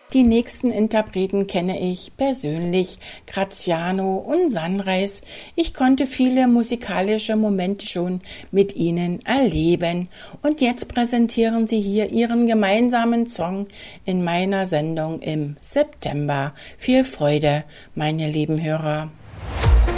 Die nächsten Interpreten kenne ich persönlich, Graziano und Sunrise. Ich konnte viele musikalische Momente schon mit ihnen erleben. Und jetzt präsentieren sie hier ihren gemeinsamen Song in meiner Sendung im September. Viel Freude, meine lieben Hörer.